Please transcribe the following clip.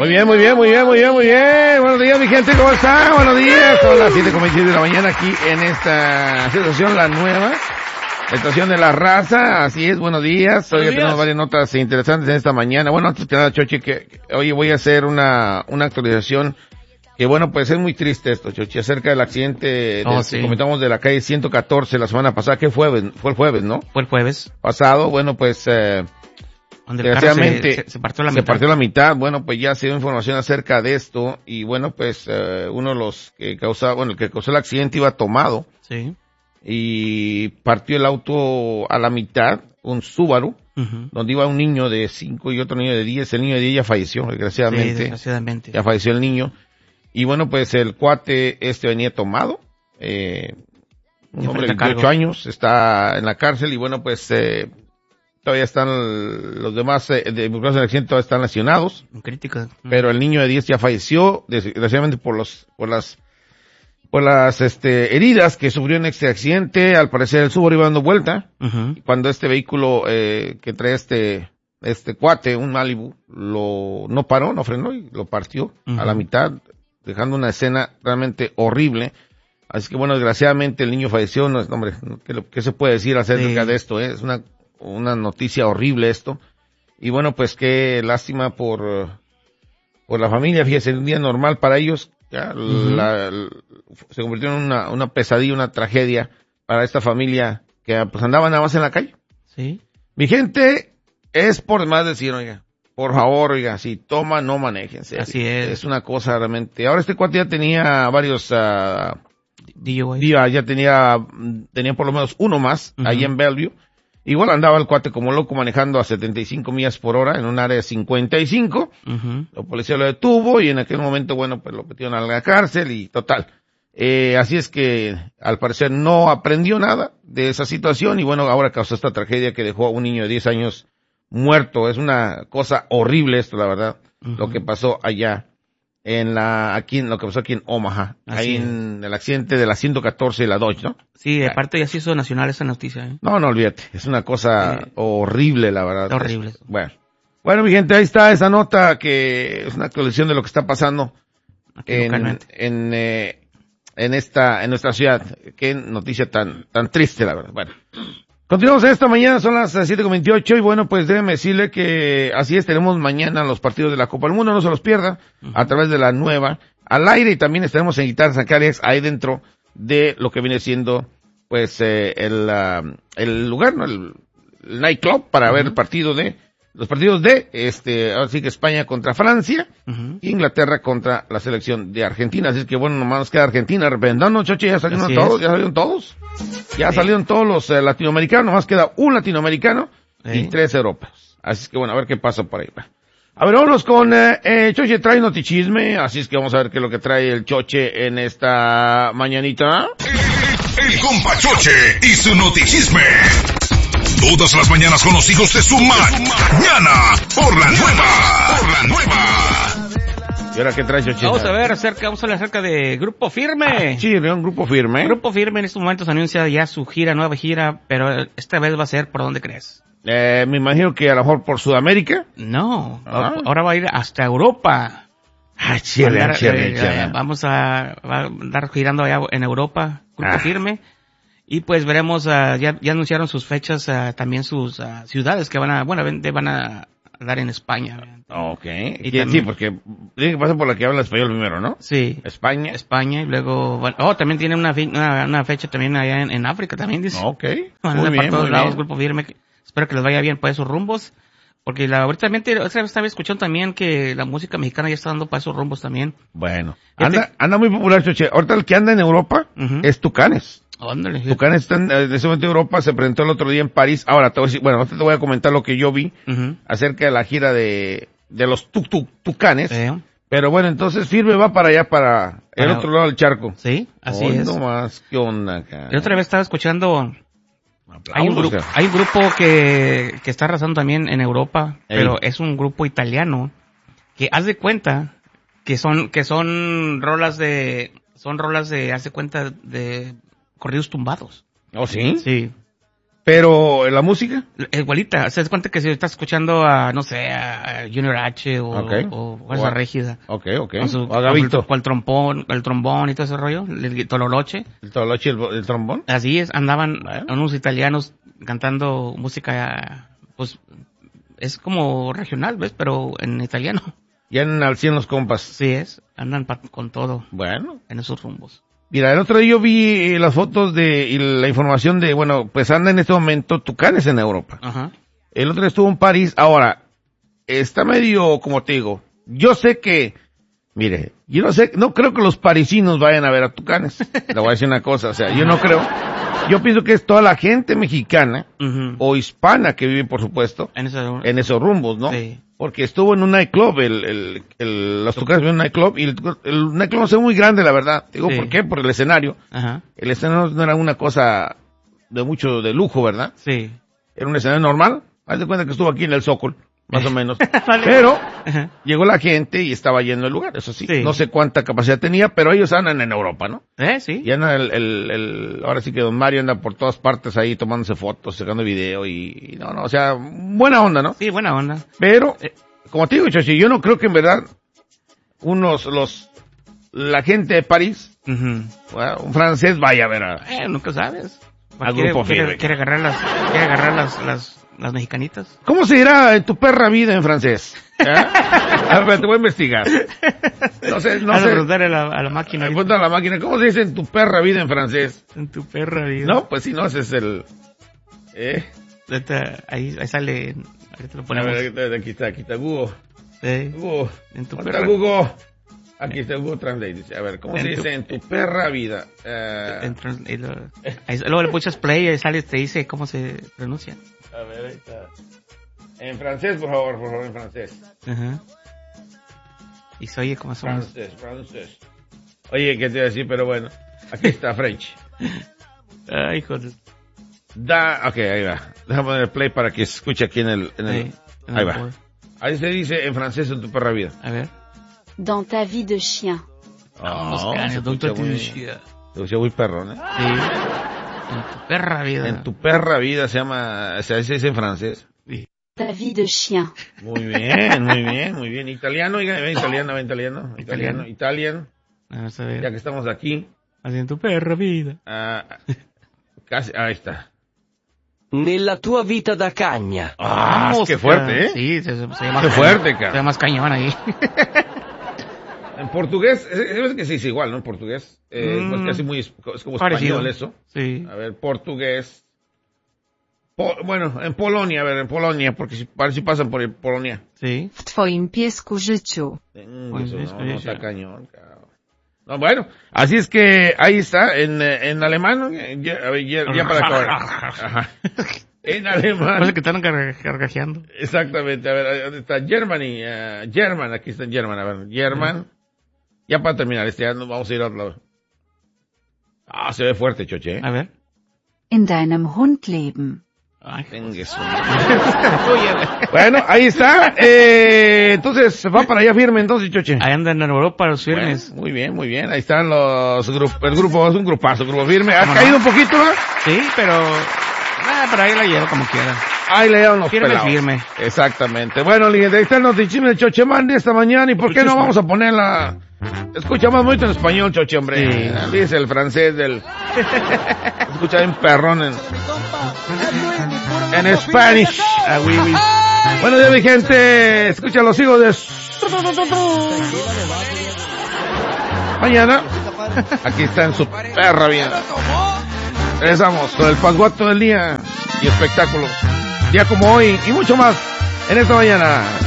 Muy bien. Buenos días, mi gente, ¿cómo está? Buenos días. Son las 7:27 de la mañana aquí en esta estación, la nueva estación de la raza. Así es, buenos días. Hoy tenemos varias notas interesantes en esta mañana. Bueno, antes que nada, Chochi, que hoy voy a hacer una actualización. Que bueno, pues es muy triste esto, Chochi, acerca del accidente que comentamos de la calle 114 la semana pasada, que fue el jueves, ¿no? Fue el jueves. Pasado, bueno, pues, desgraciadamente se partió la mitad. Se partió la mitad. Bueno, pues ya se dio información acerca de esto, y bueno, pues, uno de los que el que causó el accidente iba tomado. Sí. Y partió el auto a la mitad, un Subaru, donde iba un niño de 5 y otro niño de 10. El niño de 10 ya falleció, desgraciadamente. Sí, desgraciadamente. Ya falleció el niño. Y bueno, pues el cuate venía tomado, un hombre de 28 años, está en la cárcel, y bueno, pues todavía están los demás de involucrados en el accidente, todavía están lesionados. Crítica. Pero el niño de 10 ya falleció, desgraciadamente por las heridas que sufrió en este accidente. Al parecer el Subaru iba dando vuelta, y cuando este vehículo que trae este cuate, un Malibu, no paró, no frenó y lo partió a la mitad, dejando una escena realmente horrible. Así que bueno, desgraciadamente el niño falleció. No, hombre, ¿qué se puede decir acerca de esto? Es una noticia horrible esto. Y bueno, pues qué lástima por la familia. Fíjese, un día normal para ellos, ya, se convirtió en una pesadilla, una tragedia para esta familia que pues andaba nada más en la calle. Sí. Mi gente, es por demás decir, oiga, por favor, oiga, si toma, no manejen. Así es. Es una cosa realmente. Ahora este cuate ya tenía varios DUI. ya tenía por lo menos uno más ahí en Bellevue. Igual andaba el cuate como loco manejando a 75 millas por hora en un área de 55. La policía lo detuvo y en aquel momento, bueno, pues lo metieron a la cárcel y total. Así es que al parecer no aprendió nada de esa situación, y bueno, ahora causó esta tragedia que dejó a un niño de 10 años muerto. Es una cosa horrible esto, la verdad, lo que pasó allá lo que pasó aquí en Omaha, ahí en el accidente de la 114 y la Dodge, ¿no? Sí, aparte ya se hizo nacional esa noticia, ¿eh? No, olvídate, es una cosa horrible, la verdad. Horrible. Bueno, mi gente, ahí está esa nota, que es una actualización de lo que está pasando en nuestra ciudad. Qué noticia tan triste, la verdad. Bueno. Continuamos esta mañana, son las 7:28, y bueno, pues déjeme decirle que así es, tenemos mañana los partidos de la Copa del Mundo, no se los pierda, a través de la nueva, al aire, y también estaremos en Guitarras Zacarías, ahí dentro de lo que viene siendo, pues, el lugar, ¿no? El nightclub, para ver los partidos de, ahora sí que España contra Francia, y Inglaterra contra la selección de Argentina. Así que bueno, nomás nos queda Argentina, ¿no, Choche? Ya salieron todos. Ya salieron todos los latinoamericanos, nomás queda un latinoamericano y 3 europeos. Así es que bueno, a ver qué pasa por ahí. A ver, vámonos con Choche trae notichisme, así es que vamos a ver qué es lo que trae el Choche en esta mañanita. El compa Choche y su notichisme. Todas las mañanas con los hijos de su mañana por la nueva. ¿Y ahora qué trae, Choche? Vamos a hablar acerca de Grupo Firme. Sí, un Grupo Firme. Grupo Firme en estos momentos anuncia ya su nueva gira, pero esta vez va a ser, ¿por dónde crees? Me imagino que a lo mejor por Sudamérica. No, ahora va a ir hasta Europa. Vamos a andar girando allá en Europa, Grupo Firme. Y pues veremos, ya anunciaron sus fechas, también sus ciudades que van a dar en España. Okay. Sí, porque tiene que pasar por la que habla español primero, ¿no? Sí. España, y luego, también tiene una fecha también allá en África, también dice. Okay. Muy bien, todos lados, Grupo Firme. Espero que les vaya bien por esos rumbos. Porque otra vez estaba escuchando también que la música mexicana ya está dando para esos rumbos también. Bueno. Anda muy popular, Choche. Ahorita el que anda en Europa es Tucanes. Ándale. Tucanes está en ese momento en Europa, se presentó el otro día en París. Ahora te voy a comentar lo que yo vi acerca de la gira de los Tucanes. Pero bueno, entonces Firme va para allá, para el otro lado del charco. Sí, así es. No más, ¿qué onda acá? Y otra vez estaba escuchando, hay un grupo que está arrasando también en Europa, pero es un grupo italiano, que haz de cuenta que son rolas de, haz de cuenta de corridos tumbados. ¿Oh, sí? Sí. Pero, ¿la música? Igualita. Se das cuenta que si estás escuchando a, no sé, a Junior H o Fuerza Régida. Ok. O a Gavito. O el trombón y todo ese rollo. El tololoche. ¿El tololoche y el trombón? Así es. Andaban unos italianos cantando música, pues, es como regional, ¿ves? Pero en italiano. Ya andan al 100 los compas. Sí es. Andan con todo. Bueno. En esos rumbos. Mira, el otro día yo vi las fotos y la información de, bueno, pues anda en este momento Tucanes en Europa. Ajá. El otro día estuvo en París. Ahora, está medio, como te digo, yo sé que, mire, yo no creo que los parisinos vayan a ver a Tucanes. Le voy a decir una cosa, o sea, yo no creo. Yo pienso que es toda la gente mexicana o hispana que vive, por supuesto, en esos rumbos, ¿no? Sí. Porque estuvo en un nightclub, los Tucanes en un nightclub, y el nightclub no es muy grande, la verdad. Digo, sí. ¿Por qué? Por el escenario. Ajá. El escenario no era una cosa de lujo, ¿verdad? Sí. Era un escenario normal. Haz de cuenta que estuvo aquí en el Zócalo, más o menos. Pero llegó la gente y estaba lleno el lugar, eso sí. No sé cuánta capacidad tenía, pero ellos andan en Europa, ¿no? Sí. Y anda ahora sí que don Mario anda por todas partes ahí tomándose fotos, sacando video y no, o sea, buena onda, ¿no? Sí, buena onda. Pero, como te digo, Chochi, yo no creo que en verdad la gente de París, bueno, un francés vaya a ver nunca sabes. Al grupo firme. Quiere agarrar las mexicanitas. ¿Cómo se dirá en tu perra vida en francés? A ver, te voy a investigar. No sé. Preguntarle a la máquina. Pregunta a la máquina, ¿cómo se dice en tu perra vida en francés? En tu perra vida. No, pues si no, ese es el... Ahí sale... Ahorita lo ponemos. A ver, aquí está Google. Sí. Google. En tu perra. perra. Google. Aquí está Google Translate. Dice, a ver, ¿cómo se dice en tu perra vida? Luego le puchas play y sale, te dice cómo se pronuncia. A ver, ahí está. En francés, por favor, en francés. Ajá. Y se oye como son. Francés. Oye, ¿qué te iba a decir? Pero bueno, aquí está French. Ay, joder. Ok, ahí va. Déjame poner el play para que se escuche aquí en el ahí va. Ahí se dice en francés en tu perra vida. A ver. Dans ta vie de chien. Dans ta vie de chien. Se escucha muy perrón, ¿eh? Sí. En tu perra vida. En tu perra vida se llama, se dice en francés. Sí. Ta vie de chien. Muy bien. Italiano, italiano. Italian. Vamos a ver. Ya que estamos aquí. Así en tu perra vida. Casi, ahí está. Nella tua vita da cagna. Qué fuerte, ¿eh? Sí, se llama. Qué fuerte, cara. Se llama más cañón ahí. En portugués, es que sí es igual, ¿no? En portugués. Pues casi es como parecido. Español eso. Sí. A ver, portugués. Bueno, en Polonia, porque si pasan por Polonia. Sí. W twoim piesku życiu. No está cañón, cabrón. No, bueno, así es que ahí está, en alemán, ya para acabar. Ajá. En alemán. Parece que están cargajeando. Exactamente, a ver, ¿dónde está? German, aquí está en German, a ver, German. Ya para terminar, ya nos vamos a ir a otro lado. Se ve fuerte, Choche, ¿eh? A ver. In deinem Hund leben. Ay, bueno, ahí está. Entonces, va para allá firme, entonces, Choche. Ahí andan en Europa los firmes. Bueno, muy bien. Ahí están el grupo es un grupazo, grupo firme. ¿Ha caído un poquito, no? Sí, pero ahí la llevo como quiera. Ahí le llevan los pelados. Firme. Exactamente. Bueno, ahí está el notichismo de Choche Mandi esta mañana. ¿Y por qué no vamos a ponerla? Escucha más bonito en español, Choche, hombre. Sí. Dice el francés escucha bien perrón en Spanish. Bueno, ya mi gente, escucha los hijos de mañana. Aquí está en su perra vida. Regresamos con el pasguato del día y espectáculos. Día como hoy y mucho más en esta mañana.